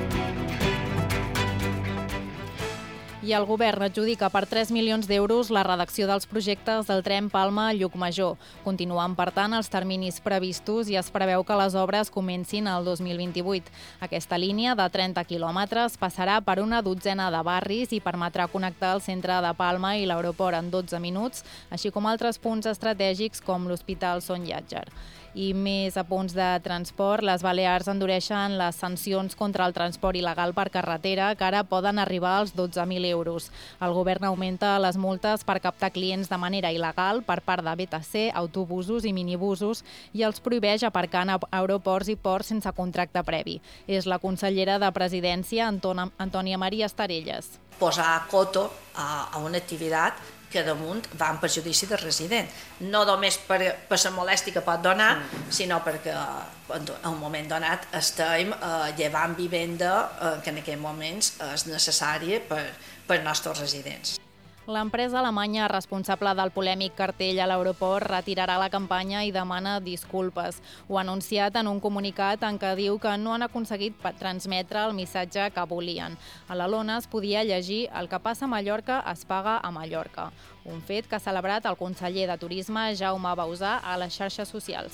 I el govern adjudica per 3 milions d'euros la redacció dels projectes del tren Palma-Llucmajor. Continuen, per tant, els terminis previstos i es preveu que les obres comencin el 2028. Aquesta línia de 30 quilòmetres passarà per una dotzena de barris i permetrà connectar el centre de Palma i l'aeroport en 12 minuts, així com altres punts estratègics com l'Hospital Son Llàtzer. I més a punts de transport, les Balears endureixen les sancions contra el transport il·legal per carretera, que ara poden arribar als 12.000 euros. El govern augmenta les multes per captar clients de manera il·legal per part de BTC, autobusos i minibusos i els prohibeix aparcar en aeroports i ports sense contracte previ. És la consellera de Presidència, Antònia Maria Estarelles. Posar coto a una activitat que damunt va en perjudici del resident. No només per la molèstia que pot donar, sinó perquè en un moment donat estem llevant vivenda que en aquells moments és necessària per als nostres residents. L'empresa alemanya responsable del polèmic cartell a l'aeroport retirarà la campanya i demana disculpes. Ho ha anunciat en un comunicat en què diu que no han aconseguit transmetre el missatge que volien. A la lona es podia llegir "El que passa a Mallorca es paga a Mallorca", un fet que ha celebrat el conseller de Turisme Jaume Bauzà a les xarxes socials.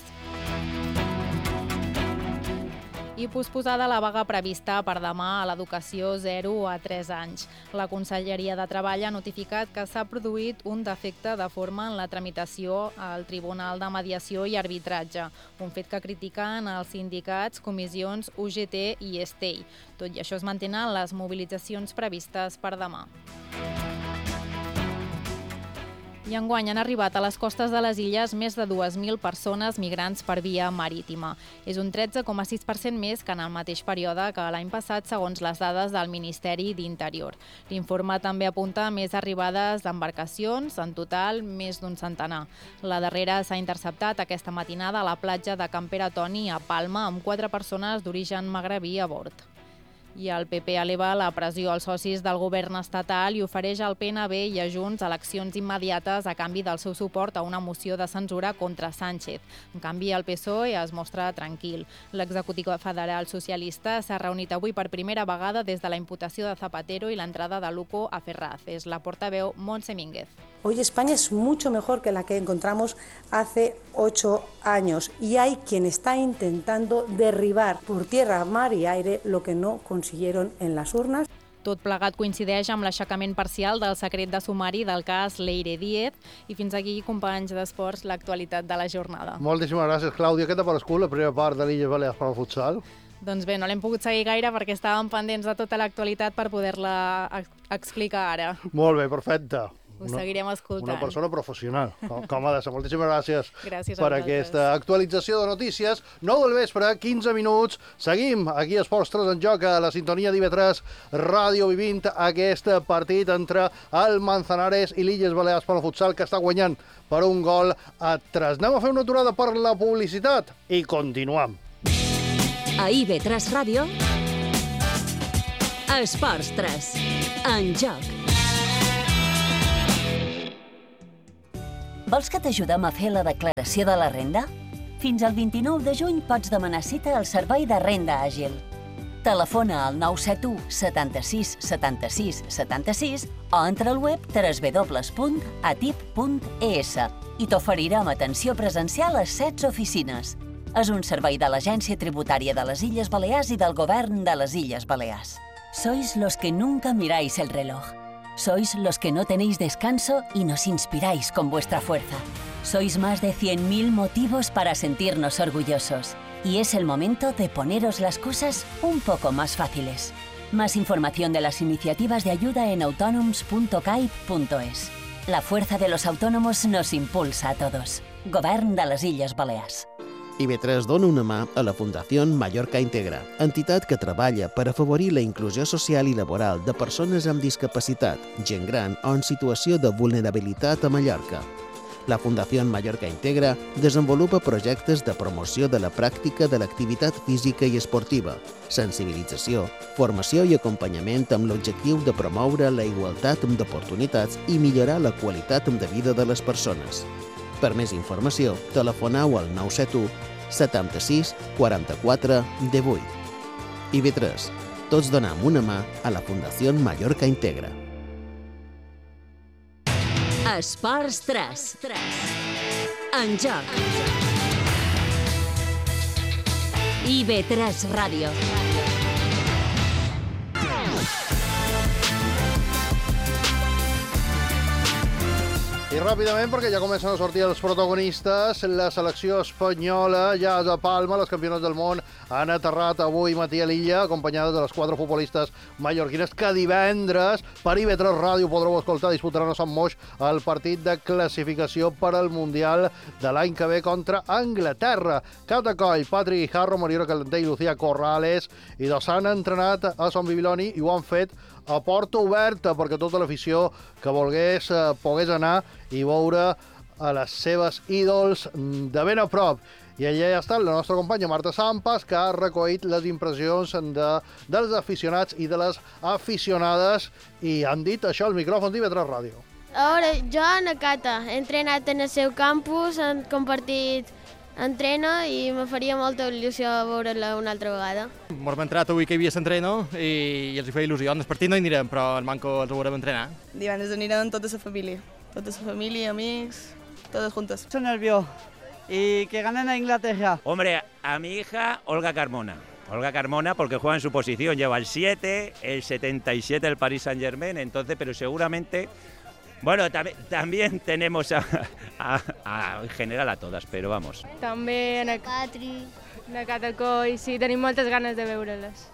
I posposada la vaga prevista per demà a l'educació 0 a 3 anys. La Conselleria de Treball ha notificat que s'ha produït un defecte de forma en la tramitació al Tribunal de Mediació i Arbitratge, un fet que critiquen els sindicats, comissions UGT i Estei. Tot i això es mantenen les mobilitzacions previstes per demà. I enguany han arribat a les costes de les illes més de 2.000 persones migrants per via marítima. És un 13,6% més que en el mateix període que l'any passat, segons les dades del Ministeri d'Interior. L'informe també apunta més arribades d'embarcacions, en total més d'un centenar. La darrera s'ha interceptat aquesta matinada a la platja de Can Pere Toni, a Palma, amb 4 persones d'origen magrebí a bord. I el PP eleva la pressió als socis del govern estatal i ofereix al PNB i a Junts eleccions immediates a canvi del seu suport a una moció de censura contra Sánchez. En canvi, el PSOE es mostra tranquil. L'executiu federal socialista s'ha reunit avui per primera vegada des de la imputació de Zapatero i l'entrada de Luco a Ferraz. És la portaveu Montse Mínguez. Hoy España es mucho mejor que la que encontramos hace 8 años y hay quien está intentando derribar por tierra, mar y aire lo que no consiguieron en las urnas. Tot plegat coincideix amb l'aixecament parcial del secret de sumari del cas Leire Díez. I fins aquí, companys d'esports, l'actualitat de la jornada. Moltíssimes gràcies, Clàudia. Què t'ha paregut la primera part de l'Illes Balears per al futsal? Doncs bé, no l'hem pogut seguir gaire perquè estàvem pendents de tota l'actualitat per poder-la explicar ara. Molt bé, perfecte. Us seguirem escoltant. Una persona professional, com ha de ser. Moltíssimes gràcies, gràcies per aquesta actualització de notícies. 9 del vespre, 15 minuts. Seguim aquí a Esports 3 en joc, a la sintonia d'IV3 Ràdio, vivint aquest partit entre el Manzanares i l'Illes Balears pel futsal, que està guanyant per 1-3. Anem a fer una aturada per la publicitat i continuem. A IB3 Ràdio, Esports 3, en joc. Vols que t'ajudem a fer la declaració de la renda? Fins al 29 de juny pots demanar cita al Servei de Renda Àgil. Telefona al 971 76 76 76 o entra al web www.atip.es i t'oferirem atenció presencial a 16 oficines. És un servei de l'Agència Tributària de les Illes Balears i del Govern de les Illes Balears. Sois los que nunca miráis el reloj. Sois los que no tenéis descanso y nos inspiráis con vuestra fuerza. Sois más de 100.000 motivos para sentirnos orgullosos. Y es el momento de poneros las cosas un poco más fáciles. Más información de las iniciativas de ayuda en autonoms.caip.es. La fuerza de los autónomos nos impulsa a todos. Govern de les Illes Balears. IB3 dona una mà a la Fundació Mallorca Integra, entitat que treballa per afavorir la inclusió social i laboral de persones amb discapacitat, gent gran o en situació de vulnerabilitat a Mallorca. La Fundació Mallorca Integra desenvolupa projectes de promoció de la pràctica de l'activitat física i esportiva, sensibilització, formació i acompanyament amb l'objectiu de promoure la igualtat d'oportunitats i millorar la qualitat de vida de les persones. Per més informació, telefoneu al 971 76 44 18. IB3. Tots donem una mà a la Fundació Mallorca Integra. Esports 3. En joc. IB3 Ràdio. I ràpidament, perquè ja comencen a sortir els protagonistes, la selecció espanyola ja és a Palma. Les campionats del món han aterrat avui matí a l'illa, acompanyades de les 4 futbolistes mallorquines que divendres per IB3 Ràdio podreu escoltar. Disputaran a Sant Moix el partit de classificació per al Mundial de l'any que ve contra Anglaterra. Cata Coll, Patri Jarro, Mariora Calentè i Lucía Corrales i dos han entrenat a Sant Bibiloni i ho han fet a porta oberta perquè tota l'afició que volgués pogués anar i veure a les seves ídols de ben a prop. I allà ja està la nostra companya Marta Sampas, que ha recollit les impressions dels aficionats i de les aficionades i han dit això als micròfons d'IV3 Ràdio. Ara, jo, Ana Cata, he entrenat en el seu campus, hem compartit entrena i me faria molta il·lusió veure-la una altra vegada. M'hem entrat avui que hi havia l'entreno i els hi feia il·lusió. En el partit no hi anirem, però el manco els veurem entrenar. Divendres anirem tota la família, amics, todos juntos. Estoy nervioso y que ganen a Inglaterra. Hombre, a mi hija Olga Carmona. Olga Carmona porque juega en su posición, lleva el 7, el 77 el Paris Saint-Germain, entonces, pero seguramente... Bueno, también tenemos en general a todas, pero vamos. També en Patri, en Catacoll, sí, tenim moltes ganes de veure-les.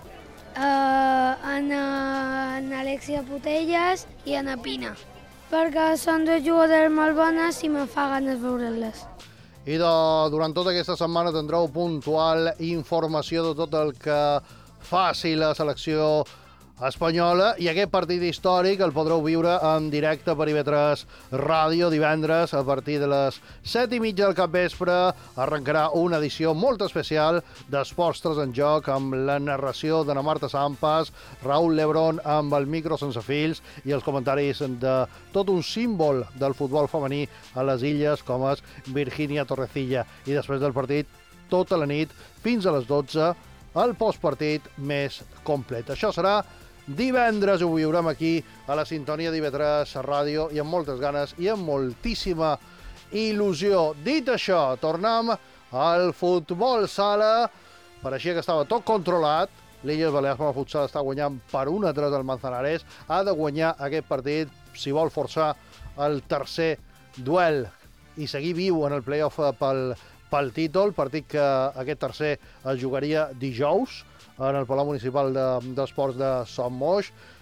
En Alexia Putelles i en Pina, perquè són dues jugadores molt bones i me fa ganes veure-les. I durant tota aquesta setmana tindreu puntual informació de tot el que faci la selecció espanyola i aquest partit històric el podreu viure en directe per IB3 Ràdio divendres a partir de les 7:30 del capvespre. Arrencarà una edició molt especial d'Esports 3 en joc amb la narració d'Ana Marta Sampas, Raúl Lebrón amb el micro sense fils i els comentaris de tot un símbol del futbol femení a les illes com és Virginia Torrecilla. I després del partit, tota la nit, fins a les 12, el postpartit més complet. Això serà divendres, ho viurem aquí a la sintonia d'IB3 Ràdio i amb moltes ganes i amb moltíssima il·lusió. Dit això, tornem al futbol sala. Pareixia que estava tot controlat. L'Illes Balears com a futsal està guanyant per 1-3 al Manzanares. Ha de guanyar aquest partit si vol forçar el tercer duel i seguir viu en el play-off pel títol. Partit que aquest tercer es jugaria dijous en el Palau Municipal d'Esports de Sant Moix.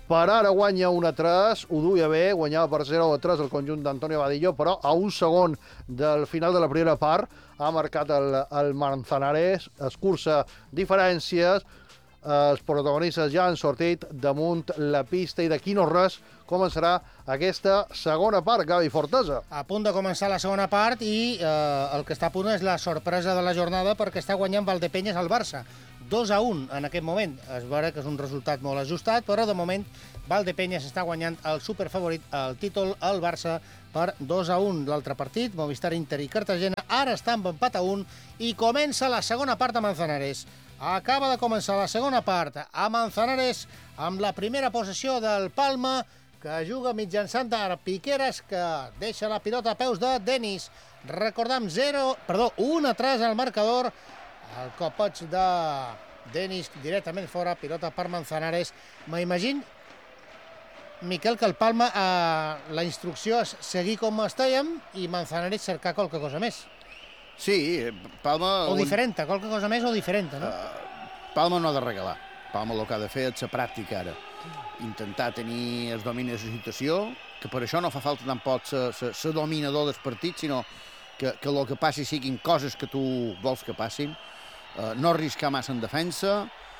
Per ara guanya 1-3, ho duia bé, guanyava per 0-3 el conjunt d'Antonio Vadillo, però a un segon del final de la primera part ha marcat el Manzanares, escurça diferències, els protagonistes ja han sortit damunt la pista i d'aquí no res començarà aquesta segona part, Gavi Fortesa. A punt de començar la segona part i el que està a punt és la sorpresa de la jornada perquè està guanyant Valdepeñas al Barça. 2-1 en aquest moment. Es veurà que és un resultat molt ajustat, però de moment Valdepeñas està guanyant el superfavorit al títol al Barça per 2-1. L'altre partit, Movistar, Inter i Cartagena, ara està amb empat a 1 i comença la segona part a Manzanares. Acaba de començar la segona part a Manzanares amb la primera possessió del Palma, que juga mitjançant Piqueras, que deixa la pilota a peus de Denis. Recordam 1-3 al marcador. El copoig de Denis directament fora, pilota per Manzanares. M'imagino, Miquel, que el Palma la instrucció és seguir com estàvem i Manzanares cercar qualque cosa més. Sí, Palma... O diferent, qualque cosa més o diferent, no? Palma no ha de regalar. Palma el que ha de fer és la pràctica ara. Intentar tenir el domini de la situació, que per això no fa falta tampoc ser dominador del partit, sinó que el que passi siguin coses que tu vols que passin. No arriscar massa en defensa,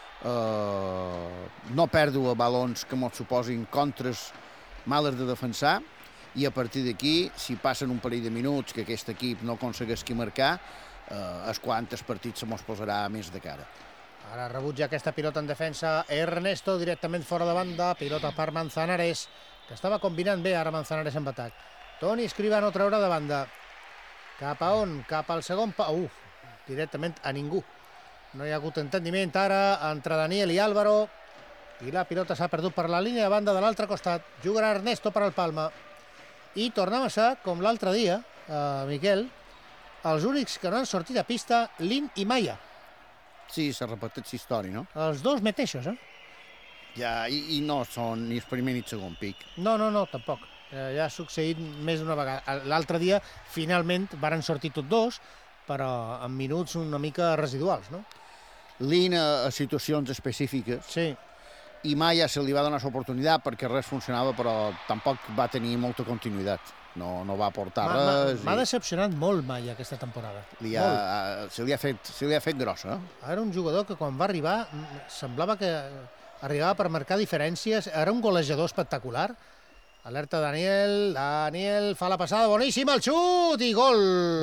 no perdre balons que ens suposin contres males de defensar, i a partir d'aquí, si passen un parell de minuts que aquest equip no aconsegueix qui marcar, és quan el partit se mos posarà més de cara. Ara rebutja aquesta pilota en defensa Ernesto, directament fora de banda, pilota per Manzanares, que estava combinant bé ara Manzanares amb atac. Toni Escribano treure de banda. Cap a on? Cap al segon directament a ningú. No hi ha hagut entendiment ara entre Daniel i Álvaro, i la pilota s'ha perdut per la línia de banda de l'altre costat. Jugarà Ernesto per al Palma. I tornem a ser, com l'altre dia, Miquel, els únics que no han sortit a pista, Lin i Maya. Sí, s'ha repetit la història, no? Els dos mateixos, Ja, i no són ni el primer ni el segon pic. No, tampoc. Ja ha succeït més d'una vegada. L'altre dia, finalment, varen sortir tots dos, però en minuts una mica residuals, no? Lin a situacions específiques. Sí. I Maya se li va donar l'oportunitat perquè res funcionava, però tampoc va tenir molta continuïtat. No va aportar res. M'ha decepcionat molt Maya aquesta temporada. Se li ha fet grossa. Era un jugador que quan va arribar semblava que arribava per marcar diferències. Era un golejador espectacular. Alerta Daniel fa la passada, boníssim, el xut i gol!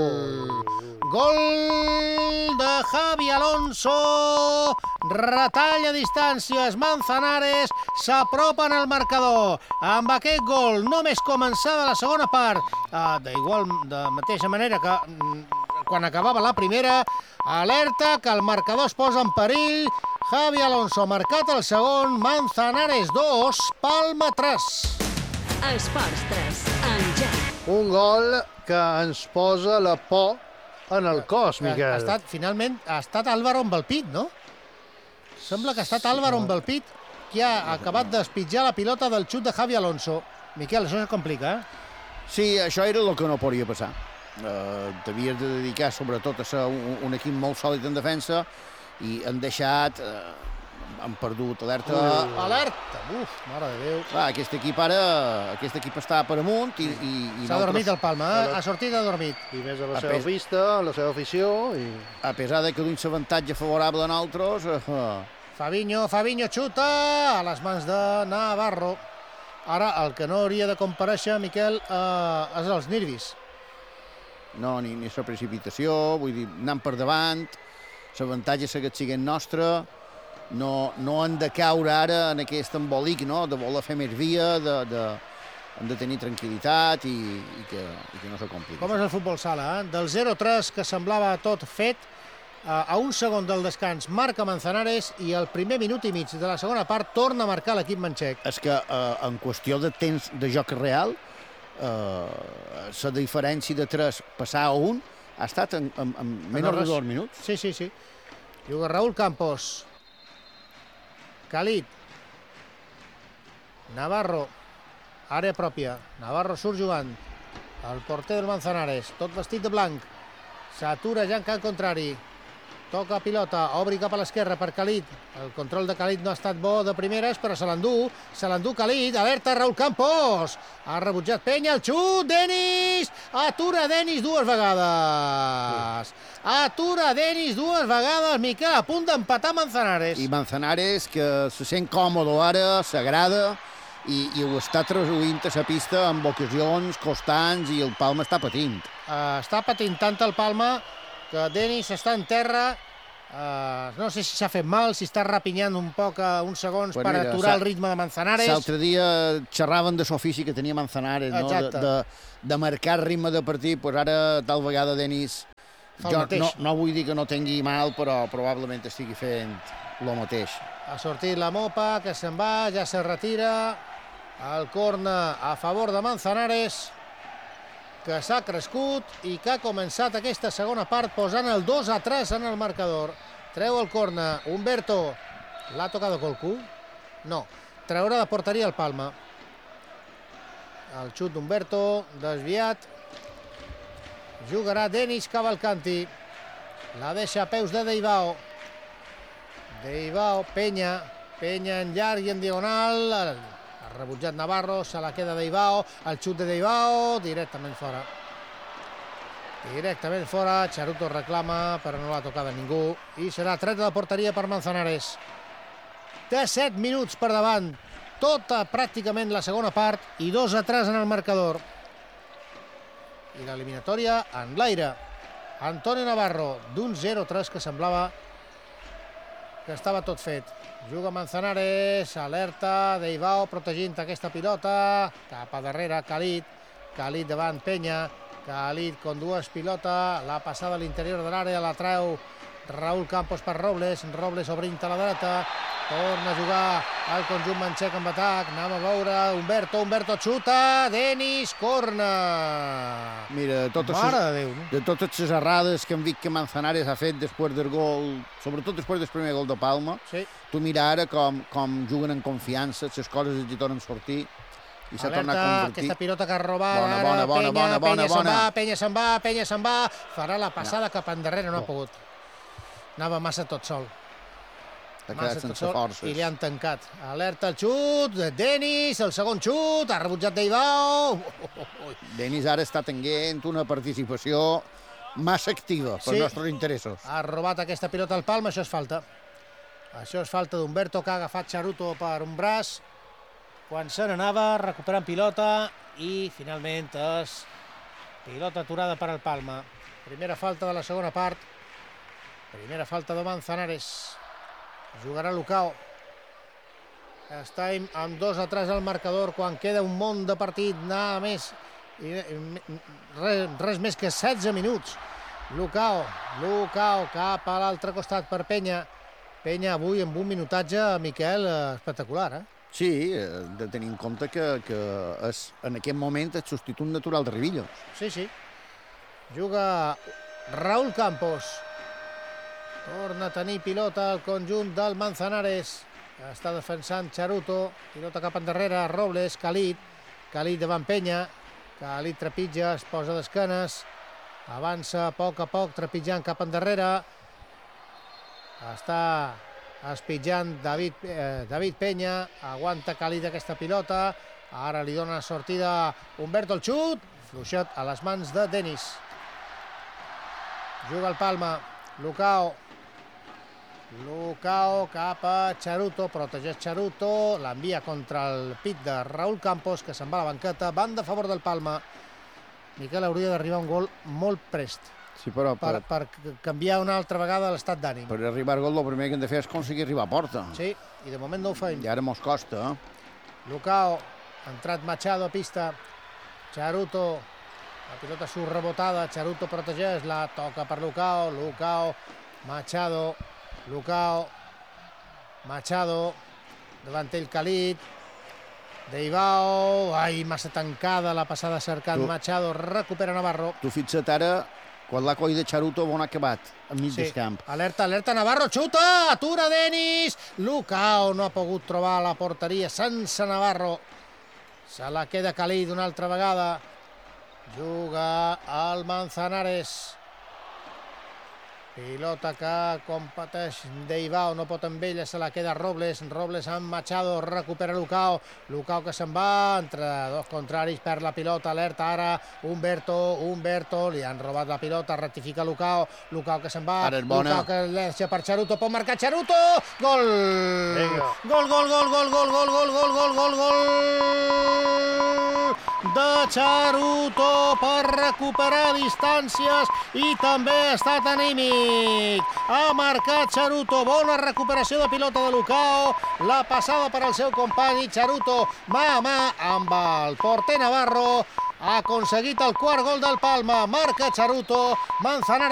Gol de Javi Alonso, retalla distàncies, Manzanares s'apropen al marcador. Amb aquest gol, només començada la segona part, de mateixa manera que quan acabava la primera, alerta que el marcador es posa en perill. Javi Alonso ha marcat el segon, Manzanares 2, Palma 3. Esports 3, en joc. Un gol que ens posa la por en el cos, Miquel. Finalment ha estat Álvaro amb el pit, no? Sembla que ha estat Álvaro amb el pit qui ha acabat d'espitjar la pilota del xut de Javi Alonso. Miquel, això es complica, Sí, això era el que no podia passar. T'havies de dedicar sobretot a ser un equip molt sòlid en defensa i han deixat... han perdut, alerta... Alerta! Mare de Déu. Aquest equip està per amunt i s'ha dormit el Palma, ha sortit adormit. I més a la seva pista, a la seva afició... A pesar de que d'un avantatge favorable a nosaltres... Fabinho xuta a les mans de Navarro. Ara, el que no hauria de comparèixer, Miquel, és els nervis. No, ni la precipitació, vull dir, anant per davant, l'avantatge segueix sent nostre. No han de caure ara en aquest embolic, no?, de voler fer més via, han de tenir tranquil·litat i que no se compliqui. Com és el futbol sala, Del 0-3, que semblava tot fet, a un segon del descans marca Manzanares i al primer minut i mig de la segona part torna a marcar l'equip manxec. És que en qüestió de temps de joc real, la diferència de 3 passar a 1 ha estat en menys de 2 minuts. Sí. Juga Raúl Campos. Khalid, Navarro, àrea pròpia, Navarro surt jugant, el porter del Manzanares, tot vestit de blanc, s'atura ja en camp contrari, toca pilota, obri cap a l'esquerra per Khalid. El control de Khalid no ha estat bo de primeres, però se l'endú Khalid. Alerta Raúl Campos. Ha rebutjat Penya, el xut, Denis! Atura Denis dues vegades. Atura Denis dues vegades, Miquel, a punt d'empatar Manzanares. I Manzanares, que se sent còmode ara, s'agrada, i ho està traduint a la pista amb ocasions constants, i el Palma està patint. Està patint tant el Palma que Denis està en terra. No sé si s'ha fet mal, si està rapinyant un poc uns segons per aturar el ritme de Manzanares. L'altre dia xerraven de l'ofici que tenia Manzanares, de marcar el ritme de partit, doncs ara tal vegada Denis... Jo no vull dir que no tingui mal, però probablement estigui fent el mateix. Ha sortit la Mopa, que se'n va, ja se retira. El corner a favor de Manzanares, que s'ha crescut i que ha començat aquesta segona part posant el 2-3 en el marcador. Treu el corner, Humberto. L'ha tocado col cul? No. Traurà de porteria el Palma. El xut d'Humberto, desviat. Jugarà Denis Cavalcanti. La deixa a peus de Deibao. Deibao, Penya. Penya en llarg i en diagonal. Ha rebutjat Navarro, se la queda Deibao. El xut de Deibao, directament fora. Directament fora. Charuto reclama, però no l'ha tocada ningú. I serà tret de la porteria per Manzanares. Té 7 minuts per davant. Tota pràcticament la segona part i 2-3 en el marcador. I l'eliminatòria en l'aire. Antonio Navarro, d'un 0-3 que semblava que estava tot fet. Juga Manzanares, alerta, Deibao protegint aquesta pilota, cap a darrere Khalid, Khalid davant Penya, Khalid con dues pilota, la passada a l'interior de l'àrea, la treu Raúl Campos per Robles, Robles obrint a la dreta, torna a jugar el conjunt manxec amb atac, anem a veure, Humberto xuta, Denis, corna. Mira, de totes les errades que hem vist que Manzanares ha fet després del gol, sobretot després del primer gol de Palma, tu mira ara com juguen en confiança, les coses els tornen a sortir i s'ha tornat a convertir. Aquesta pilota que ha robat, bona. Penya se'n va, farà la passada cap endarrere, no ha pogut. Anava massa tot sol. Ha quedat sense forces. I li han tancat. Alerta el xut, Denis, el segon xut, ha rebutjat Deibao. Denis ara està tenint una participació massa activa pels nostres interessos. Ha robat aquesta pilota al Palma, això és falta. Això és falta d'Humberto, que ha agafat Charuto per un braç quan se n'anava recuperant pilota i finalment és pilota aturada per al Palma. Primera falta de la segona part. Primera falta de Manzanares. Jugarà Lucao. Estem amb 2-3 al marcador quan queda un món de partit, nada més. Res més que 16 minuts. Lucao cap a l'altre costat per Penya. Penya avui amb un minutatge, Miquel, espectacular, Sí, de tenir en compte que és en aquest moment el substitut natural de Rivillos. Sí. Juga Raúl Campos. Torna a tenir pilota al conjunt del Manzanares. Està defensant Charuto. Pilota cap endarrere, Robles, Khalid davant Penya. Khalid trepitja, es posa d'esquenes. Avança a poc, trepitjant cap endarrere. Està espitjant David Penya. Aguanta Khalid aquesta pilota. Ara li dona sortida Humberto, el xut. Fluixet a les mans de Denis. Juga el Palma. Lucao cap a Charuto, protegeix Charuto, l'envia contra el pit de Raúl Campos, que se'n va a la banqueta, banda a favor del Palma. Miquel, hauria d'arribar un gol molt prest. Sí, però... Per canviar una altra vegada l'estat d'ànim. Per arribar al gol, el primer que hem de fer és aconseguir arribar a porta. Sí, i de moment no ho feim. I ara mos costa, Lucao, ha entrat Machado a pista. Charuto, la pilota surt rebotada, Charuto protegeix, la toca per Lucao, Machado, davant ell Khalid, Deibao, massa tancada la passada cercant Machado, recupera Navarro. Tu fixa't ara, quan l'ha coll de Charuto on ha acabat, enmig del camp. Alerta, Navarro, xuta, atura Denis, Lucao no ha pogut trobar la porteria sense Navarro, se la queda Khalid una altra vegada, juga al Manzanares. Pilota que competeix Deibao, no pot amb ella, se la queda Robles. Robles amb Machado, recupera Lucao. Lucao que se'n va, entre dos contraris, perd la pilota, alerta ara Humberto, li han robat la pilota, rectifica Lucao. Lucao que se'n va, Lucao que deixa per Charuto, pot marcar Charuto! Gol! Gol de Charuto per recuperar distàncies i també ha estat anímic. Ha marcat Charuto, bona recuperació de pilota de Lucao, la passada per al seu company i Charuto mà a mà amb el porter Navarro ha aconseguit el quart gol del Palma. Marca Charuto, Manzanares